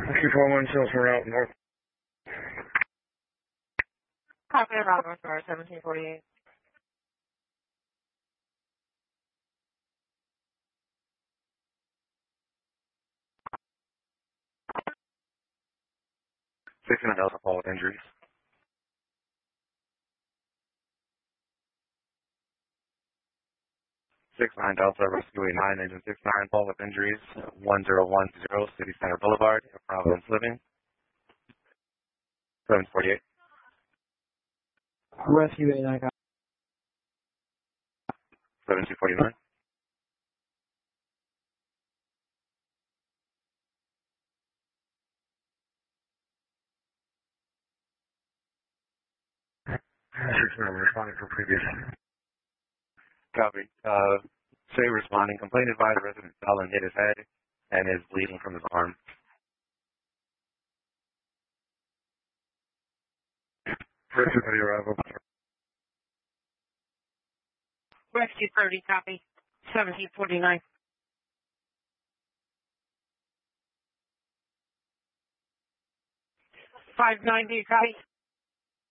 241 Salesman Route North. Copy about North Star 1748. Fixing a Delta fall with injuries. 69 Delta, Rescue 9, Engine 69, fall with injuries, 1010 City Center Boulevard, Providence Living, 748. Rescue 89. 7249. Responding for previous. Copy. Say responding. Complaint advised the resident fell and hit his head and is bleeding from his arm. Rescue ready arrival. Rescue 30, copy. 1749. 590, copy.